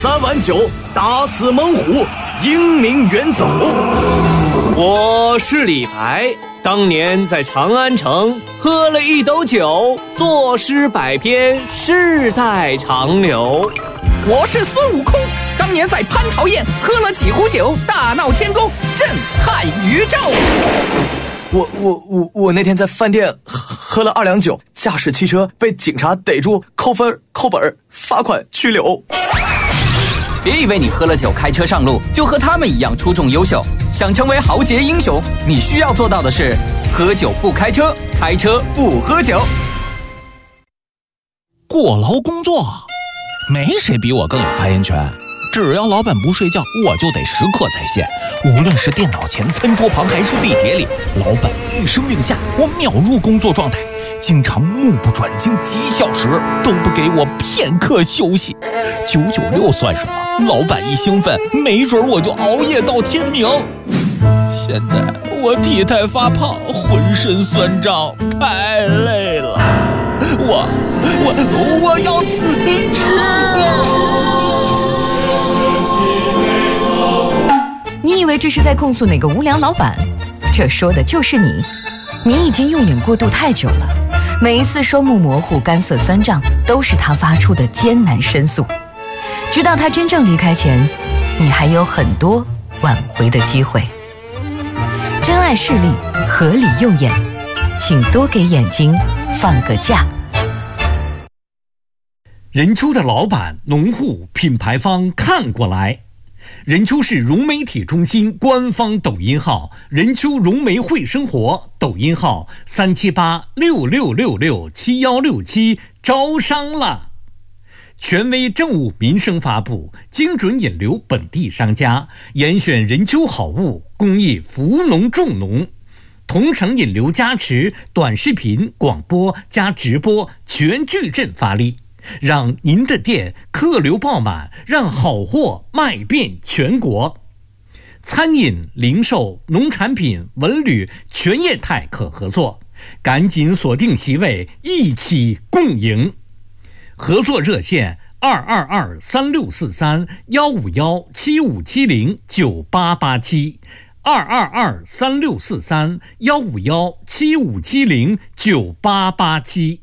3碗酒打死猛虎，英名远走。 我是李白，当年在长安城喝了1斗酒，作诗百篇，世代长流。 我是孙悟空，当年在蟠桃宴喝了几壶酒，大闹天宫，震撼宇宙。 我那天在饭店喝了2两酒，驾驶汽车被警察逮住，扣分、扣本、罚款、拘留。 别以为你喝了酒开车上路就和他们一样出众优秀，想成为豪杰英雄，你需要做到的是喝酒不开车，开车不喝酒。 过劳工作，没谁比我更有发言权。只要老板不睡觉，我就得时刻在线。无论是电脑前、餐桌旁还是地铁里，老板一声令下，我秒入工作状态。经常目不转睛几小时都不给我片刻休息。996算什么？老板一兴奋，没准我就熬夜到天明。现在我体态发胖，浑身酸胀，太累了。我要辞职。 你以为这是在控诉哪个无良老板？这说的就是你。你已经用眼过度太久了，每一次双目模糊、干涩酸胀，都是他发出的艰难申诉。直到他真正离开前，你还有很多挽回的机会。珍爱视力，合理用眼，请多给眼睛放个假。 任丘的老板、农户、品牌方看过来。任丘市融媒体中心官方抖音号任丘融媒会生活，抖音号37866667167招商了。权威政务民生发布，精准引流本地商家，严选任丘好物，公益扶农助农，同城引流加持，短视频、广播加直播全矩阵发力，让您的店客流爆满，让好货卖遍全国。餐饮、零售、农产品、文旅全业态可合作，赶紧锁定席位，一起共赢。合作热线222-3643-152-7570-9887222-3643-152-7570-98872。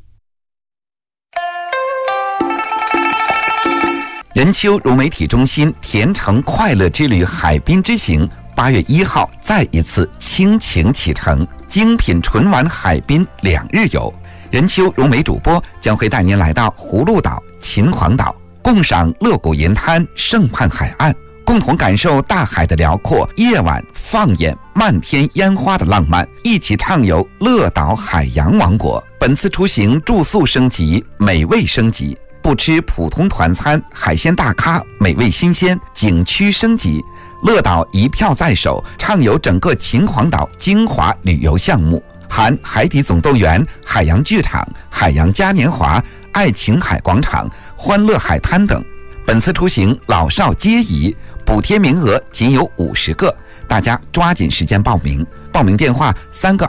任丘融媒体中心甜橙快乐之旅海滨之行8月1号再一次倾情启程，精品纯玩海滨2日游。任丘融媒主播将会带您来到葫芦岛、秦皇岛，共赏乐谷银滩、盛畔海岸，共同感受大海的辽阔，夜晚放眼漫天烟花的浪漫，一起畅游乐岛海洋王国。本次出行住宿升级，美味升级，不吃普通团餐，海鲜大咖，美味新鲜，景区升级。乐岛一票在手，畅游整个秦皇岛精华旅游项目，含海底总动员、海洋剧场、海洋嘉年华、爱琴海广场、欢乐海滩等。本次出行老少皆宜，补贴名额仅有50个，大家抓紧时间报名。报名电话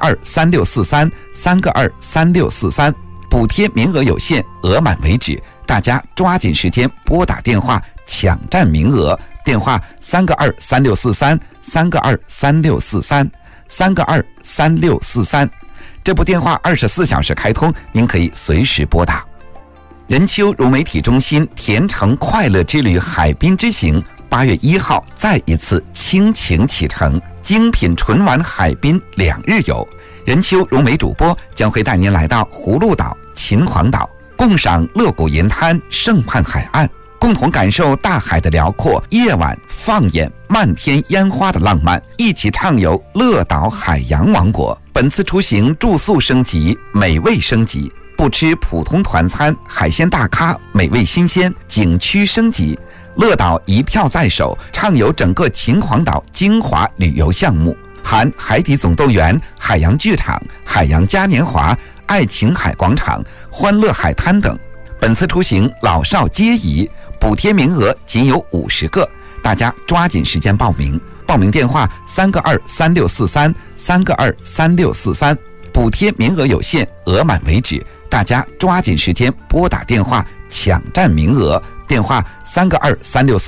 3个23643，3个23643，补贴名额有限，额满为止，大家抓紧时间拨打电话抢占名额。电话3个23643，3个23643，3个23643。这部电话24小时开通，您可以随时拨打。任丘融媒体中心甜橙快乐之旅海滨之行8月1号再一次倾情启程，精品纯玩海滨2日游。任丘融媒主播将会带您来到葫芦岛、秦皇岛，共赏乐谷银滩、盛畔海岸，共同感受大海的辽阔，夜晚放眼漫天烟花的浪漫，一起畅游乐岛海洋王国。本次出行住宿升级，美味升级，不吃普通团餐，海鲜大咖，美味新鲜，景区升级。乐岛一票在手，畅游整个秦皇岛精华旅游项目，含海底总动员、海洋剧场、海洋嘉年华、爱琴海广场、欢乐海滩等。本次出行老少皆宜，补贴名额仅有50个，大家抓紧时间报名。报名电话3个23643，3个23643，补贴名额有限，额满为止，大家抓紧时间拨打电话抢占名额。电话3个2 364